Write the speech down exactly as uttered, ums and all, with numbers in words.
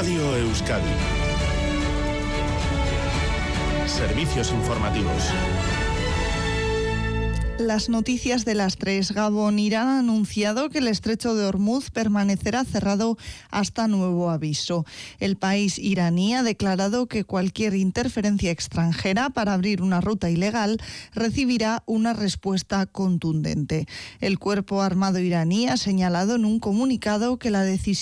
Radio Euskadi. Servicios informativos. Las noticias de las tres. Gabón. Irán ha anunciado que el estrecho de Hormuz permanecerá cerrado hasta nuevo aviso. El país iraní ha declarado que cualquier interferencia extranjera para abrir una ruta ilegal recibirá una respuesta contundente. El cuerpo armado iraní ha señalado en un comunicado que la decisión